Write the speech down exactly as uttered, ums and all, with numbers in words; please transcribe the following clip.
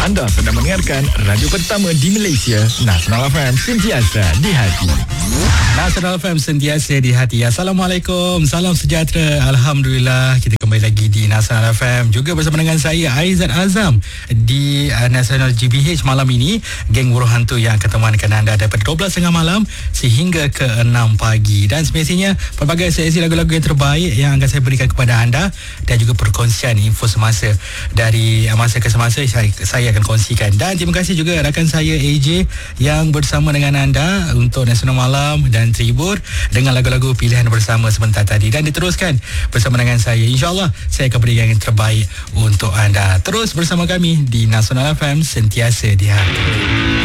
Anda sedang mendengarkan radio pertama di Malaysia, Nasional F M, sentiasa di hati. Nasional F M, sentiasa di hati. Assalamualaikum, salam sejahtera. Alhamdulillah, kita kembali lagi di Nasional F M, juga bersama dengan saya Aizat Azam di uh, Nasional G B H malam ini. Geng Buruh Hantu yang akan temankan anda daripada dua belas tiga puluh malam sehingga ke enam pagi. Dan semestinya pelbagai seleksi lagu-lagu yang terbaik yang akan saya berikan kepada anda, dan juga perkongsian info semasa dari uh, masa ke semasa saya, saya akan kongsikan. Dan terima kasih juga rakan saya A J yang bersama dengan anda untuk Nasional Malam dan Tribur dengan lagu-lagu pilihan bersama sebentar tadi. Dan diteruskan bersama dengan saya. InsyaAllah saya akan berikan yang terbaik untuk anda. Terus bersama kami di Nasional F M, sentiasa di hati.